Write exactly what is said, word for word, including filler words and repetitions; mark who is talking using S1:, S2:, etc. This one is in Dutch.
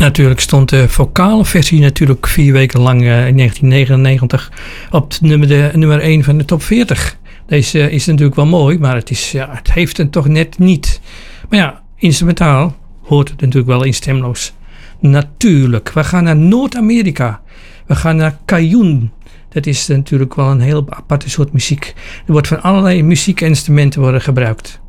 S1: Natuurlijk stond de vocale versie natuurlijk vier weken lang uh, in negentien negenennegentig op nummer, de, nummer één van de top veertig. Deze uh, is natuurlijk wel mooi, maar het, is, ja, het heeft het toch net niet. Maar ja, instrumentaal hoort het natuurlijk wel in stemloos. Natuurlijk. We gaan naar Noord-Amerika. We gaan naar Cajun. Dat is natuurlijk wel een heel aparte soort muziek. Er wordt van allerlei muziekinstrumenten worden gebruikt.